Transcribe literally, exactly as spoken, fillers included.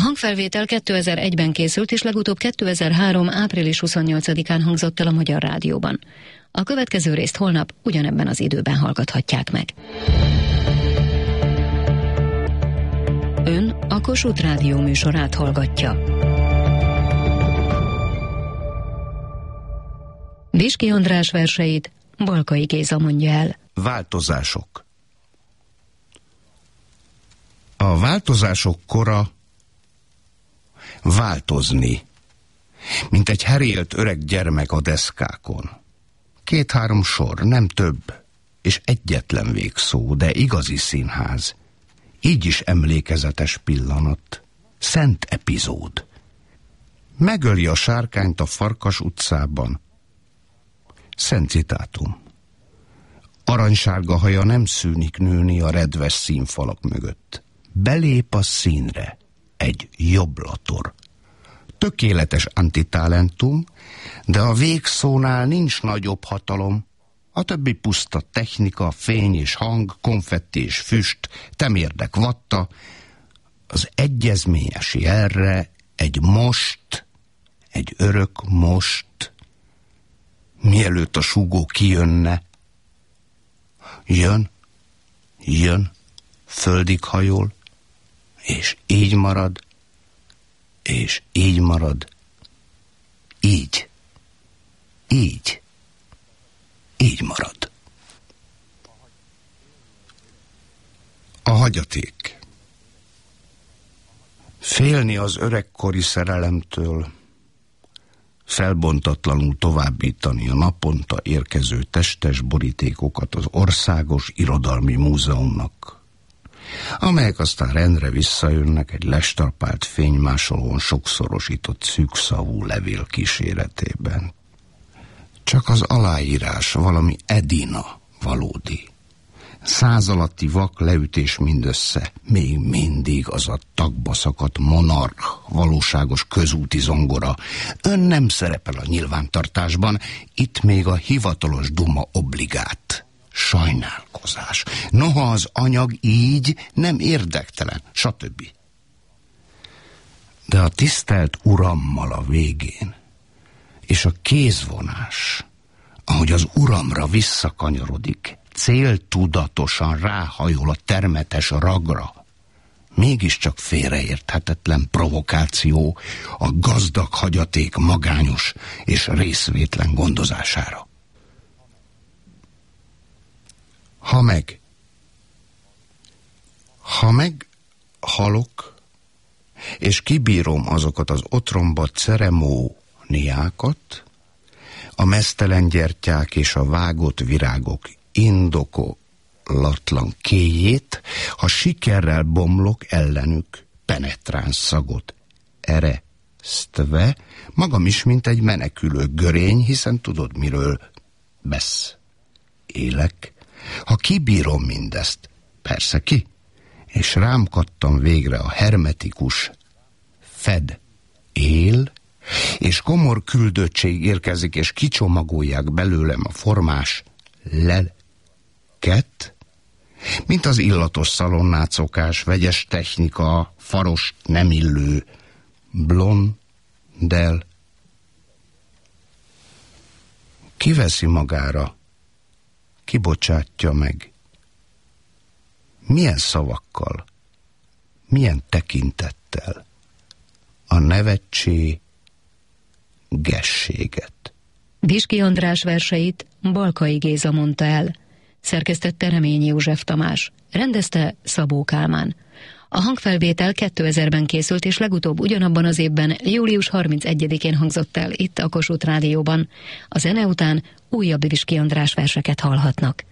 A hangfelvétel kétezer-egyben készült, és legutóbb kétezer-három. április huszonnyolcadikán hangzott el a Magyar Rádióban. A következő részt holnap ugyanebben az időben hallgathatják meg. Ön a Kossuth Rádió műsorát hallgatja. Viski András verseit Balkai Géza mondja el. Változások. A változások kora változni, mint egy herélt öreg gyermek a deszkákon. Két-három sor, nem több, és egyetlen végszó, de igazi színház. Így is emlékezetes pillanat, szent epizód. Megöli a sárkányt a Farkas utcában. Szent citátum. Aranysárga haja nem szűnik nőni a redves színfalak mögött. Belép a színre egy jobblator. Tökéletes antitalentum, de a végszónál nincs nagyobb hatalom. A többi puszta technika, fény és hang, konfetti és füst, temérdek vatta. Az egyezményes jelre egy most, egy örök most, mielőtt a súgó kijönne. Jön, jön, földig hajol, és így marad, és így marad, így, így, így marad. A hagyaték. Félni az öregkori szerelemtől, felbontatlanul továbbítani a naponta érkező testes borítékokat az Országos Irodalmi Múzeumnak, amelyek aztán rendre visszajönnek egy lestarpált fénymásolón sokszorosított szűkszavú levél kíséretében. Csak az aláírás valami Edina valódi. Száz alatti vak leütés mindössze, még mindig az a tagba szakadt monarch, valóságos közúti zongora. Ön nem szerepel a nyilvántartásban, itt még a hivatalos duma obligát. Sajnálkozás. Noha az anyag így nem érdektelen, stb. De a tisztelt urammal a végén, és a kézvonás, ahogy az uramra visszakanyarodik, céltudatosan ráhajol a termetes ragra, mégiscsak félreérthetetlen provokáció a gazdag hagyaték magányos és részvétlen gondozására. Ha meg, ha meg halok, és kibírom azokat az otromba ceremóniákat, a meztelen gyertyák és a vágott virágok indokolatlan kéjét, ha sikerrel bomlok ellenük penetráns szagot eresztve, magam is, mint egy menekülő görény, hiszen tudod, miről beszélek. Ha kibírom mindezt, persze ki, és rám kattam végre a hermetikus fed él, és komor küldöttség érkezik, és kicsomagolják belőlem a formás lelket, mint az illatos szalonnácokás, vegyes technika, faros nem illő blondel. Kiveszi magára, kibocsátja meg. Milyen szavakkal, milyen tekintettel a nevetségességet. Viski András verseit Balkai Géza mondta el. Szerkesztette Reményi József Tamás. Rendezte Szabó Kálmán. A hangfelvétel kétezerben készült, és legutóbb ugyanabban az évben, július harmincegyedikén hangzott el itt a Kossuth Rádióban. A zene után újabb Viski András verseket hallhatnak.